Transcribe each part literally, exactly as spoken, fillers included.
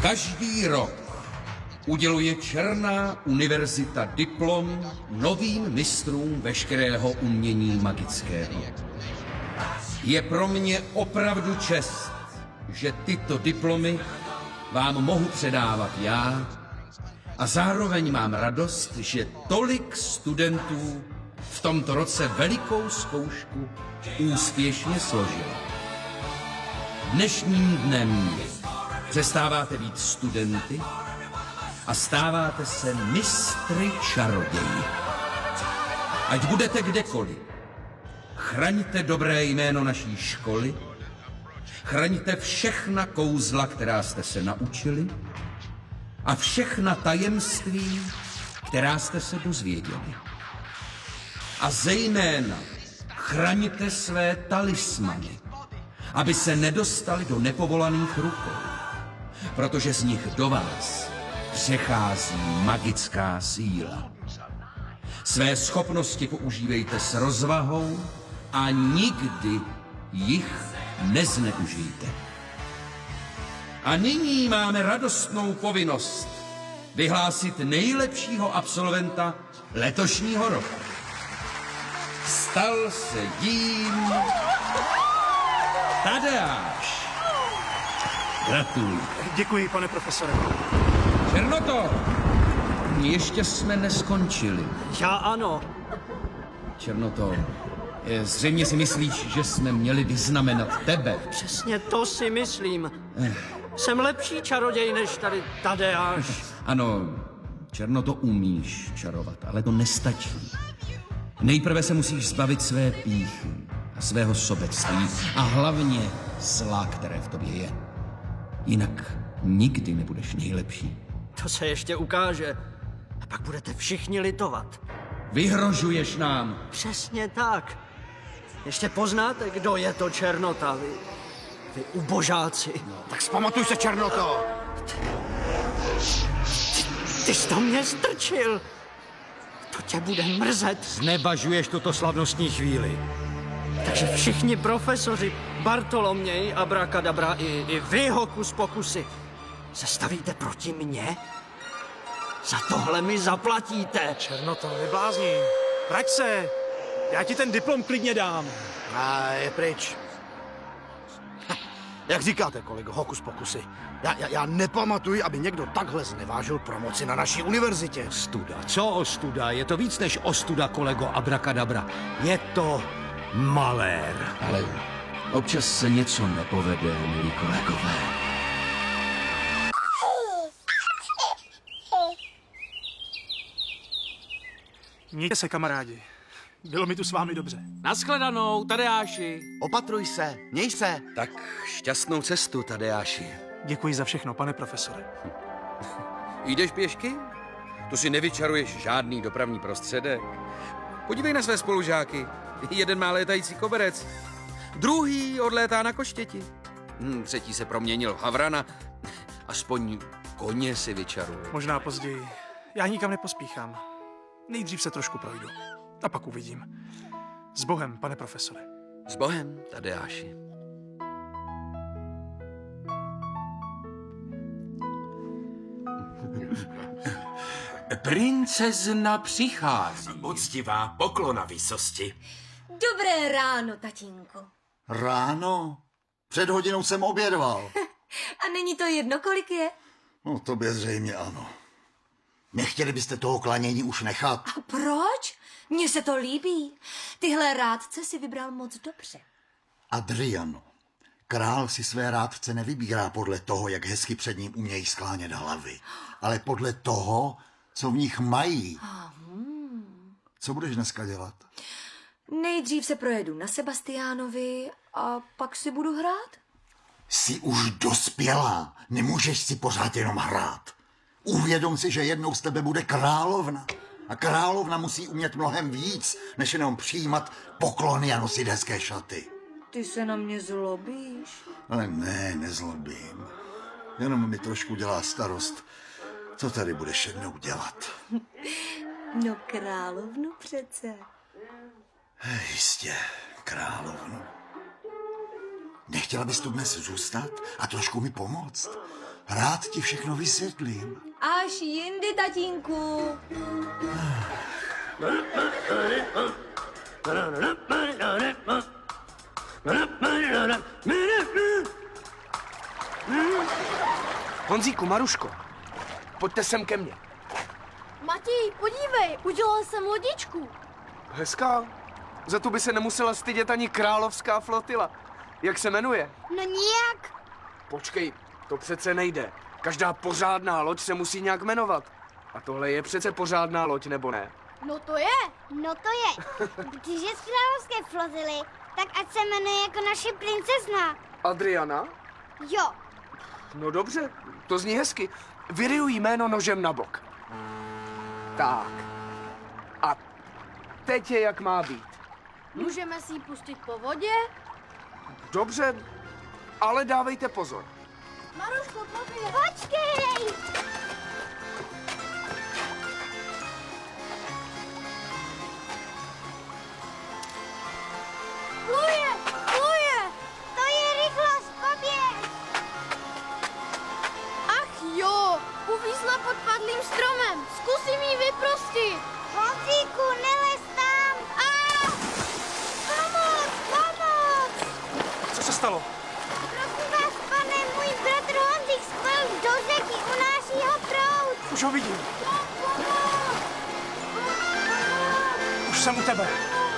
Každý rok uděluje Černá univerzita diplom novým mistrům veškerého umění magického. Je pro mě opravdu čest, že tyto diplomy vám mohu předávat já a zároveň mám radost, že tolik studentů v tomto roce velikou zkoušku úspěšně složilo. Dnešním dnem přestáváte být studenty a stáváte se mistry čaroději. Ať budete kdekoliv, chraňte dobré jméno naší školy, chraňte všechna kouzla, která jste se naučili a všechna tajemství, která jste se dozvěděli. A zejména chraňte své talismany, aby se nedostali do nepovolaných rukou, protože z nich do vás přechází magická síla. Své schopnosti používejte s rozvahou a nikdy jich nezneužijte. A nyní máme radostnou povinnost vyhlásit nejlepšího absolventa letošního roku. Stal se jím Tadeáš. Gratuluji. Děkuji, pane profesore. Černoto, ještě jsme neskončili. Já ano. Černoto, zřejmě si myslíš, že jsme měli vyznamenat tebe. Přesně to si myslím. Jsem lepší čaroděj než tady Tadeáš. Ano, Černoto, umíš čarovat, ale to nestačí. Nejprve se musíš zbavit své pýchy a svého sobectví a hlavně zla, které v tobě je. Jinak nikdy nebudeš nejlepší. To se ještě ukáže. A pak budete všichni litovat. Vyhrožuješ nám. Přesně tak. Ještě poznáte, kdo je to Černota, vy, vy ubožáci. No, tak vzpamatuj se, Černoto. Ty, ty jsi to mě strčil. To tě bude mrzet. Znevažuješ tuto slavnostní chvíli. Takže všichni profesoři, Bartoloměj, Abrakadabra i, i vy, Hokus Pokusy, se stavíte proti mně? Za tohle mi zaplatíte. Černoto, neblázni. Vrať se. Já ti ten diplom klidně dám. A je pryč. Jak říkáte, kolego, Hokus Pokusy? Já, já, já nepamatuji, aby někdo takhle znevážil promoci na naší univerzitě. Studa. Co ostuda? Je to víc než ostuda, kolego Abrakadabra. Je to malér. Ale občas se něco nepovede, milí kolegové. Mějte se, kamarádi. Bylo mi tu s vámi dobře. Naschledanou, Tadeáši. Opatruj se, měj se. Tak šťastnou cestu, Tadeáši. Děkuji za všechno, pane profesore. Jdeš pěšky? Tu si nevyčaruješ žádný dopravní prostředek. Podívej na své spolužáky. Jeden má létající koberec, druhý odlétá na koštěti. Hm, třetí se proměnil v havrana. Aspoň koně si vyčaruje. Možná později. Já nikam nepospíchám. Nejdřív se trošku projdu. A pak uvidím. S Bohem, pane profesore. S Bohem, Tadeáši. Princezna přichází. Poctivá poklona výsosti. Dobré ráno, tatínku. Ráno? Před hodinou jsem obědval. A není to jedno, kolik je? No, tobě zřejmě ano. Nechtěli byste toho klanění už nechat? A proč? Mně se to líbí. Tyhle rádce si vybral moc dobře. Adriano, král si své rádce nevybírá podle toho, jak hezky před ním umějí sklánět hlavy, ale podle toho, co v nich mají. Co budeš dneska dělat? Nejdřív se projedu na Sebastiánovi a pak si budu hrát. Jsi už dospělá, nemůžeš si pořád jenom hrát. Uvědom si, že jednou z tebe bude královna. A královna musí umět mnohem víc, než jenom přijímat poklony a nosit hezké šaty. Ty se na mě zlobíš. Ale ne, nezlobím. Jenom mi trošku dělá starost, co tady budeš jednou dělat. No královnu přece. Jistě, královnu. Nechtěla bys tu dnes zůstat a trošku mi pomoct? Rád ti všechno vysvětlím. Až jindy, tatínku. Honzíku, Maruško, pojďte sem ke mně. Matěj, podívej, udělal jsem lodičku. Hezká. Za tu by se nemusela stydět ani královská flotila. Jak se jmenuje? No nijak. Počkej, to přece nejde. Každá pořádná loď se musí nějak jmenovat. A tohle je přece pořádná loď, nebo ne? No to je. No to je. Když je z královské flotily, tak ať se jmenuje jako naše princezna. Adriana? Jo. No dobře, to zní hezky. Vyriju jméno nožem na bok. Tak. A teď je jak má být. Můžeme si ji pustit po vodě? Dobře, ale dávejte pozor. Maruško, poběž. Počkej! Pluje, pluje! To je rychlost, poběž! Ach jo, uvízla pod padlým stromem. Zkusím ji vyprostit. Honzíku, nelez tam! A! Pomoc, pomoc! Co se stalo? Prosím vás, pane, můj bratr Honzík spadl do řeky, unáší ho proud. Už ho vidím. Už jsem u tebe.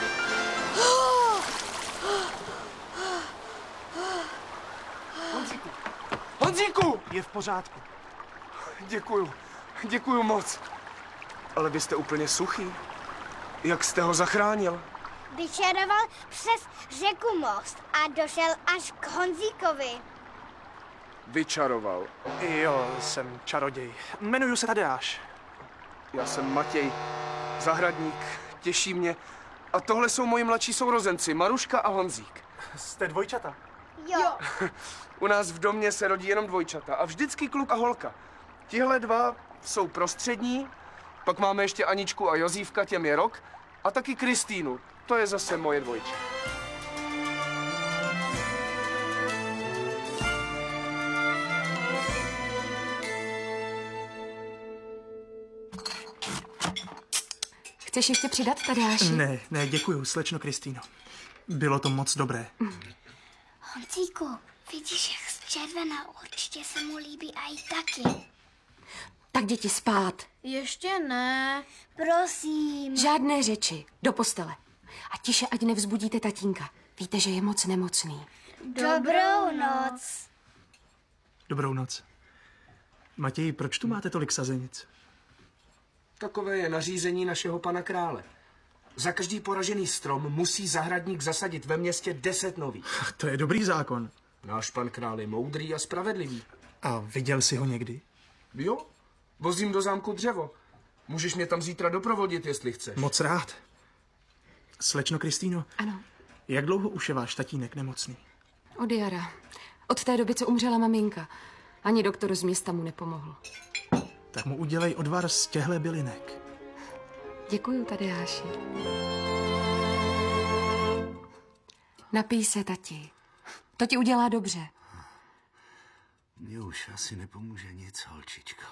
Honzíku! Honzíku! Je v pořádku. Děkuju, děkuju moc. Ale vy jste úplně suchý. Jak jste ho zachránil? Vyčaroval přes řeku most a došel až k Honzíkovi. Vyčaroval. Jo, jsem čaroděj. Jmenuji se Tadeáš. Já jsem Matěj, zahradník, těší mě. A tohle jsou moji mladší sourozenci, Maruška a Honzík. Jste dvojčata? Jo. U nás v domě se rodí jenom dvojčata a vždycky kluk a holka. Tihle dva jsou prostřední, pak máme ještě Aničku a Jozívka, těm je rok, a taky Kristýnu, to je zase moje dvojče. Chceš ještě přidat, Tadeáši? Ne, ne, děkuju, slečno Kristýno. Bylo to moc dobré. Honzíku, vidíš, jak zčervená, určitě se mu líbí a i taky. Tak děti spát. Ještě ne. Prosím. Žádné řeči. Do postele. A tiše, ať nevzbudíte tatínka. Víte, že je moc nemocný. Dobrou noc. Dobrou noc. Matěj, proč tu máte tolik sazenic? Takové je nařízení našeho pana krále. Za každý poražený strom musí zahradník zasadit ve městě deset nových. To je dobrý zákon. Náš pan král je moudrý a spravedlivý. A viděl jsi ho někdy? Jo, vozím do zámku dřevo. Můžeš mě tam zítra doprovodit, jestli chceš. Moc rád. Slečno Kristýno. Ano. Jak dlouho už je váš tatínek nemocný? Od jara. Od té doby, co umřela maminka. Ani doktor z města mu nepomohl. Tak mu udělej odvar z těchto bylinek. Děkuju, Tadeáši. Napij se, tati. To ti udělá dobře. Mně už asi nepomůže nic, holčičko.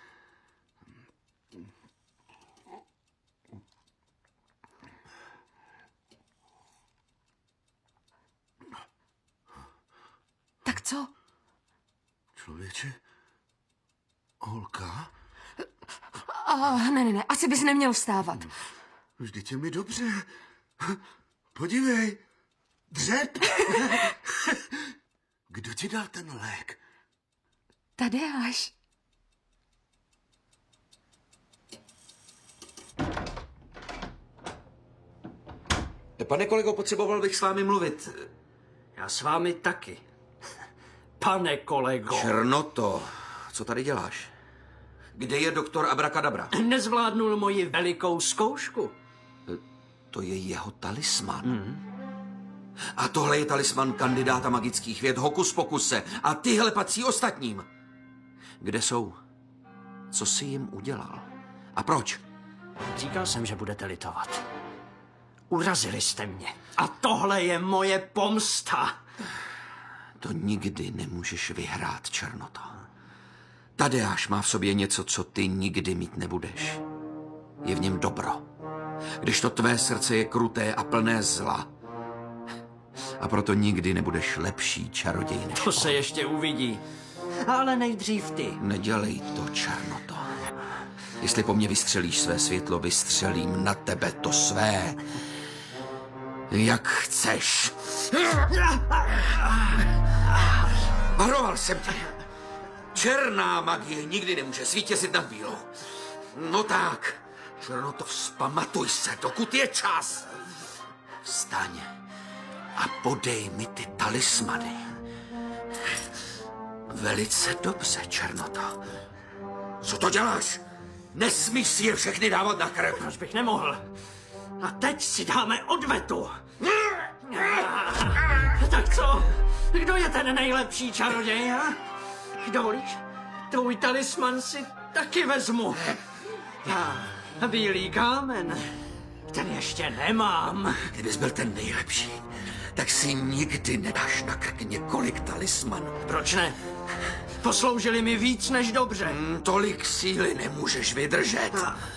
Tak co? Člověče? Holka? A, ne, ne, ne, asi bys neměl vstávat. Vždyť je mi dobře. Podívej. Dřep. Kdo ti dal ten lék? Tadeáš. Pane kolego, potřeboval bych s vámi mluvit. Já s vámi taky. Pane kolego. Černoto, co tady děláš? Kde je doktor Abrakadabra? Nezvládnul moji velikou zkoušku. To je jeho talisman. Mm. A tohle je talisman kandidáta magických věd Hokus Pokuse. A tyhle patří ostatním. Kde jsou? Co jsi jim udělal? A proč? Říkal jsem, že budete litovat. Urazili jste mě. A tohle je moje pomsta. To nikdy nemůžeš vyhrát, Černoto. Tadeáš má v sobě něco, co ty nikdy mít nebudeš. Je v něm dobro. Když to tvé srdce je kruté a plné zla. A proto nikdy nebudeš lepší čaroděj než To se ještě uvidí. Ale nejdřív ty. Nedělej to, Černoto. Jestli po mně vystřelíš své světlo, vystřelím na tebe to své. Jak chceš. Varoval jsem tě. Černá magie nikdy nemůže svítězit nad bílou. No tak, Černoto, vzpamatuj se, dokud je čas. Vstaň a podej mi ty talismany. Velice dobře, Černoto. Co to děláš? Nesmíš si je všechny dávat na krev. Proč bych nemohl? A teď si dáme odvetu. Tak co? Kdo je ten nejlepší čaroděj, ha? Dovolíš? Tvůj talisman si taky vezmu. A bílý kámen, ten ještě nemám. Kdybys byl ten nejlepší, tak si nikdy nedáš na krk několik talismanů. Proč ne? Posloužili mi víc než dobře. Hmm, tolik síly nemůžeš vydržet.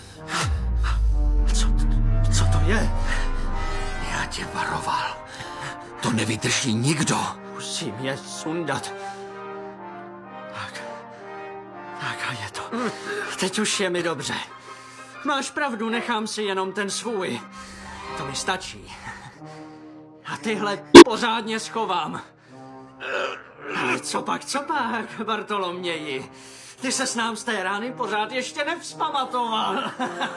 Co, co to je? Já tě varoval. To nevydrží nikdo. Musím je sundat. Tak. Tak a je to. Teď už je mi dobře. Máš pravdu, nechám si jenom ten svůj. To mi stačí. A tyhle pořádně schovám. Ale co pak, co pak, Bartoloměji? Ty se s nám z té rány pořád ještě nevzpamatoval.